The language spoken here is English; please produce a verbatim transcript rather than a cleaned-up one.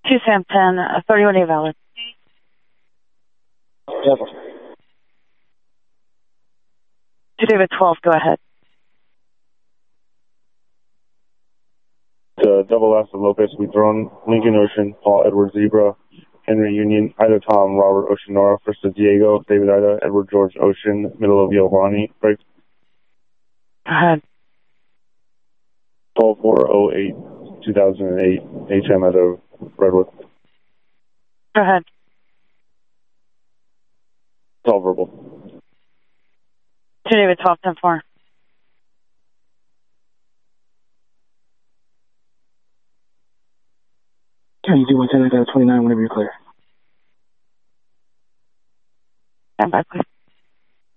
two Sam ten, uh, thirty-one A valid. Never. two David twelve, go ahead. To double S of Lopez, we drone Lincoln Ocean, Paul Edward Zebra, Henry Union, Ida Tom, Robert Ocean Nora, first of Diego, David Ida, Edward George Ocean, middle of Giovanni, break. Go ahead. twelve four oh eight, two thousand eight, H M out of Redwood. Go ahead. It's all verbal. two David twelve, ten four. Can you do one ten, I got a twenty-nine whenever you're clear. Stand by, please.